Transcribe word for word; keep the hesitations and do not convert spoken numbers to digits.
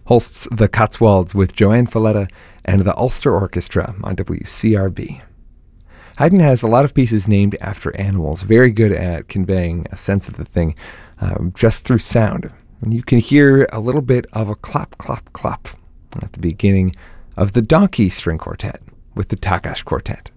Holst's The Cotswolds with Joanne Falletta and the Ulster Orchestra on W C R B. Haydn has a lot of pieces named after animals, very good at conveying a sense of the thing um, just through sound. And you can hear a little bit of a clop, clop, clop at the beginning of the Donkey String Quartet with the Takács Quartet.